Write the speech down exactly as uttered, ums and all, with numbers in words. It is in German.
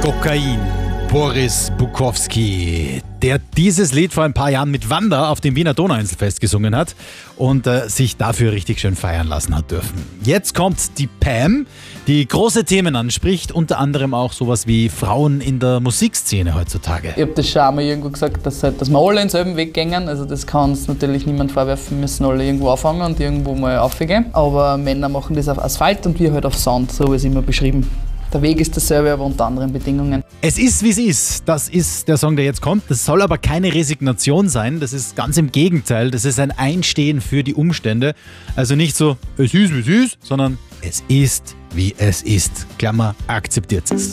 Kokain, Boris Bukowski, der dieses Lied vor ein paar Jahren mit Wanda auf dem Wiener Donauinselfest gesungen hat und äh, sich dafür richtig schön feiern lassen hat dürfen. Jetzt kommt die Pam, die große Themen anspricht, unter anderem auch sowas wie Frauen in der Musikszene heutzutage. Ich habe das schon einmal irgendwo gesagt, dass, dass wir alle denselben Weg gehen. Also das kann uns natürlich niemand vorwerfen, wir müssen alle irgendwo anfangen und irgendwo mal aufgehen. Aber Männer machen das auf Asphalt und wir halt auf Sand, so ist immer beschrieben. Der Weg ist dasselbe, aber unter anderen Bedingungen. Es ist, wie es ist. Das ist der Song, der jetzt kommt. Das soll aber keine Resignation sein. Das ist ganz im Gegenteil. Das ist ein Einstehen für die Umstände. Also nicht so, es ist, wie es ist, sondern es ist, wie es ist. Klammer, akzeptiert es.